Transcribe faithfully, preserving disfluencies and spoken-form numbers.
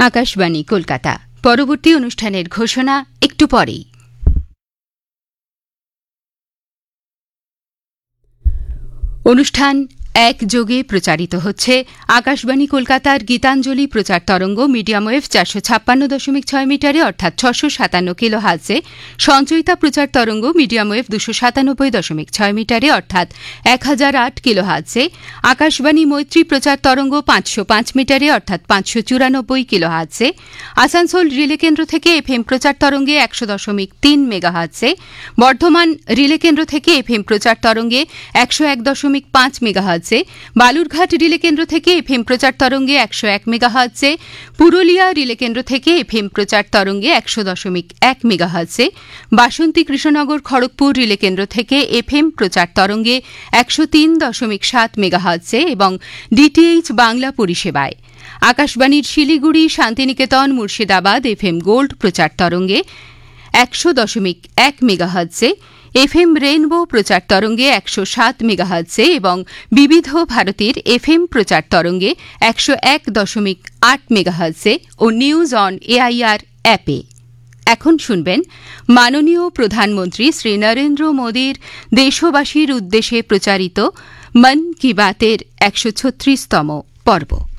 আকাশবাণী কলকাতা। পরবর্তী অনুষ্ঠানের ঘোষণা একটু পরেই। অনুষ্ঠান একযোগে প্রচারিত হচ্ছে আকাশবাণী কলকাতার গীতাঞ্জলি প্রচার তরঙ্গ মিডিয়াম ওয়েভ চারশো ছাপ্পান্ন দশমিক ছয় মিটারে অর্থাৎ ছশো সাতান্ন কিলো হার্টজে, সঞ্চয়িতা প্রচার তরঙ্গ মিডিয়াম ওয়েভ দুশো সাতানব্বই দশমিক ছয় মিটারে অর্থাৎ এক হাজার আট কিলো হার্টজে, আকাশবাণী মৈত্রী প্রচার তরঙ্গ পাঁচশো পাঁচ মিটারে অর্থাৎ পাঁচশো চুরানব্বই কিলো হার্টজে, আসানসোল রিলে কেন্দ্র থেকে এফএম প্রচার তরঙ্গে একশো দশমিক তিন মেগা হার্টজে, বর্ধমান রিলে কেন্দ্র থেকে এফএম প্রচার তরঙ্গে একশো এক দশমিক পাঁচ মেগা হার্টজে, বালুরঘাট রিলে কেন্দ্র থেকে এফএম প্রচার তরঙ্গে একশো এক মেগাহার্টজে, পুরুলিয়া রিলে কেন্দ্র থেকে এফএম প্রচার তরঙ্গে একশো দশমিক এক মেগাহার্টজে, বাসন্তী কৃষ্ণনগর খড়গপুর রিলে কেন্দ্র থেকে এফএম প্রচার তরঙ্গে একশো তিন দশমিক সাত মেগাহার্টজে এবং ডিটিএইচ বাংলা পরিষেবায় আকাশবাণীর শিলিগুড়ি, শান্তিনিকেতন, মুর্শিদাবাদ এফএম গোল্ড প্রচার তরঙ্গে একশো দশমিক এক মেগাহার্টজে, এফএম রেইনবো প্রচার তরঙ্গে একশো সাত মেগাহার্টজে এবং বিবিধ ভারতীর এফএম প্রচার তরঙ্গে একশো এক দশমিক আট মেগাহার্টজে ও নিউজ অন এআইআর অ্যাপে। এখন শুনবেন মাননীয় প্রধানমন্ত্রী শ্রী নরেন্দ্র মোদীর দেশবাসীর উদ্দেশ্যে প্রচারিত মন কি বাতের একশো ছত্রিশতম পর্ব।